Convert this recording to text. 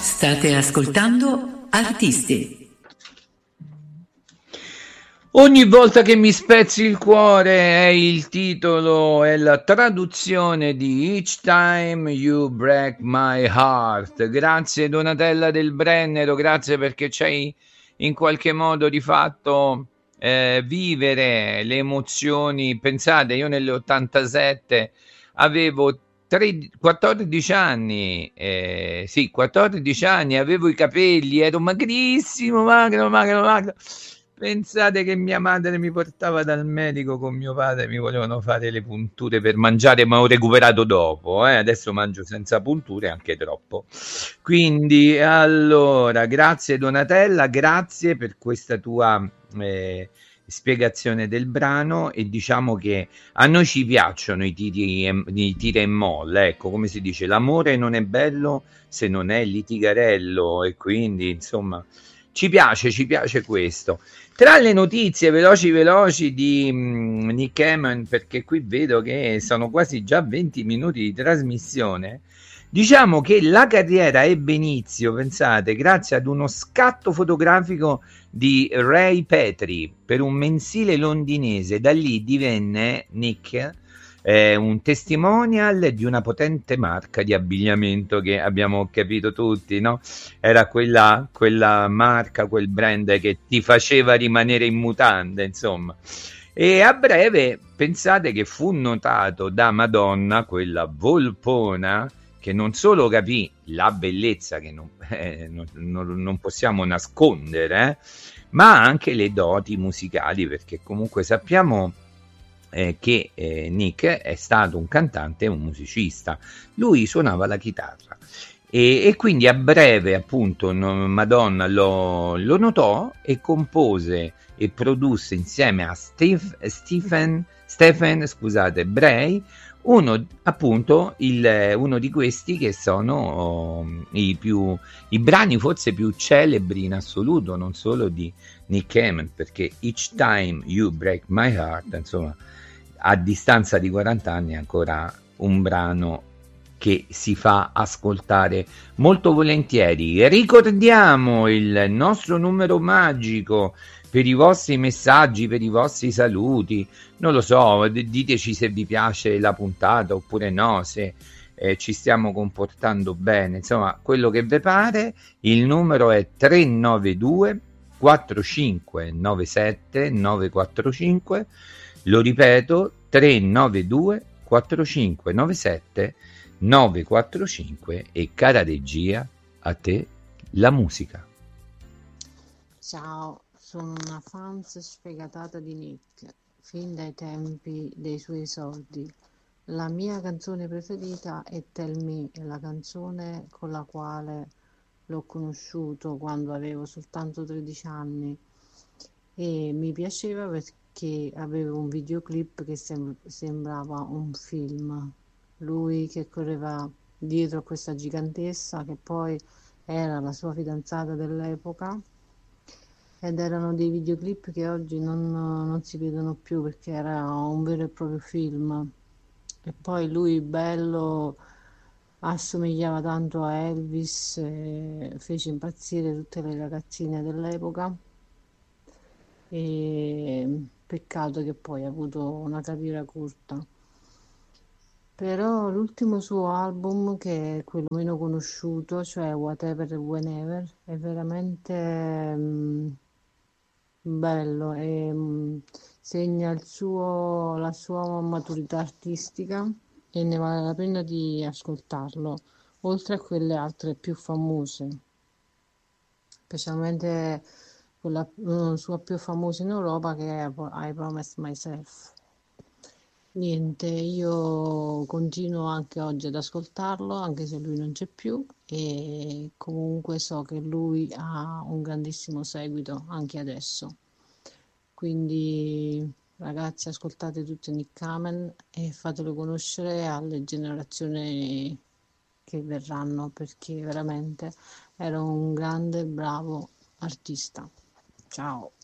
State ascoltando Artisti. Ogni volta che mi spezzi il cuore è il titolo, è la traduzione di Each Time You Break My Heart. Grazie Donatella del Brennero, grazie perché ci hai in qualche modo di fatto vivere le emozioni. Pensate, io nell'87 avevo 14 anni, sì, 14 anni, avevo i capelli, ero magrissimo, magro. Pensate che mia madre mi portava dal medico con mio padre, mi volevano fare le punture per mangiare, ma ho recuperato dopo, adesso mangio senza punture, anche troppo. Quindi, allora, grazie Donatella, grazie per questa tua spiegazione del brano, e diciamo che a noi ci piacciono i tira e molla, ecco, come si dice, l'amore non è bello se non è litigarello, e quindi, insomma, ci piace questo. Tra le notizie veloci di Nick Hammond, perché qui vedo che sono quasi già 20 minuti di trasmissione, diciamo che la carriera ebbe inizio, pensate, grazie ad uno scatto fotografico di Ray Petrie per un mensile londinese. Da lì divenne Nick un testimonial di una potente marca di abbigliamento che abbiamo capito tutti, no? Era quella marca, quel brand che ti faceva rimanere in mutande, insomma. E a breve, pensate che fu notato da Madonna, quella volpona, che non solo capì la bellezza che non possiamo nascondere, ma anche le doti musicali, perché comunque sappiamo che Nick è stato un cantante e un musicista. Lui suonava la chitarra e quindi a breve, appunto, Madonna lo notò e compose e produsse insieme a Stephen Bray uno di questi che sono i brani forse più celebri in assoluto, non solo di Nick Hammond, perché Each Time You Break My Heart, insomma, a distanza di 40 anni è ancora un brano che si fa ascoltare molto volentieri. Ricordiamo il nostro numero magico per i vostri messaggi, per i vostri saluti, non lo so, diteci se vi piace la puntata oppure no, se ci stiamo comportando bene, insomma, quello che vi pare. Il numero è 392 4597 945, lo ripeto, 392 4597 945, e cara regia, a te la musica. Ciao, sono una fans sfegatata di Nick, fin dai tempi dei suoi esordi. La mia canzone preferita è Tell Me, è la canzone con la quale l'ho conosciuto quando avevo soltanto 13 anni e mi piaceva perché aveva un videoclip che sembrava un film. Lui che correva dietro a questa gigantessa che poi era la sua fidanzata dell'epoca, ed erano dei videoclip che oggi non si vedono più perché era un vero e proprio film. E poi lui bello, assomigliava tanto a Elvis, fece impazzire tutte le ragazzine dell'epoca, e peccato che poi ha avuto una carriera corta. Però l'ultimo suo album, che è quello meno conosciuto, cioè Whatever Whenever, è veramente bello e segna la sua maturità artistica, e ne vale la pena di ascoltarlo, oltre a quelle altre più famose, specialmente quella sua più famosa in Europa, che è I Promised Myself. Niente, io continuo anche oggi ad ascoltarlo, anche se lui non c'è più, e comunque so che lui ha un grandissimo seguito anche adesso. Quindi ragazzi, ascoltate tutti Nick Hammond e fatelo conoscere alle generazioni che verranno, perché veramente era un grande, bravo artista. Ciao!